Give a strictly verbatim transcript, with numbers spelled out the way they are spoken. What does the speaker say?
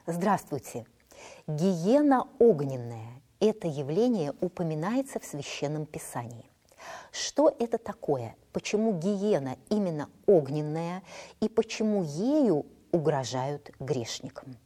Здравствуйте! Гиена огненная – это явление упоминается в Священном Писании. Что это такое? Почему гиена именно огненная и почему ею угрожают грешникам?